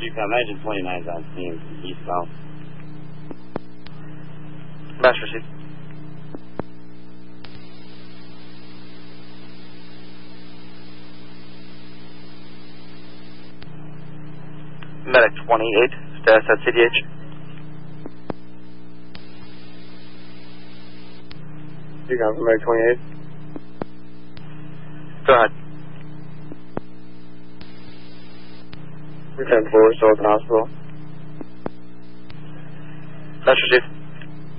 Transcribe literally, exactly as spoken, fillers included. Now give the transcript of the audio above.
You can imagine twenty-nine's on scene, eastbound. Mass received. Medic twenty-eight, status at C D H. You got from Medic twenty-eight. Go ahead. ten four, still at the hospital. Mass received.